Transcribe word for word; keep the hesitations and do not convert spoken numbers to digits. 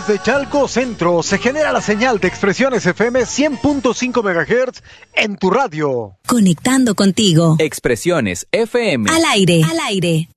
Desde Chalco Centro se genera la señal de Expresiones F M cien punto cinco megahertz en tu radio. Conectando contigo. Expresiones F M. Al aire. Al aire.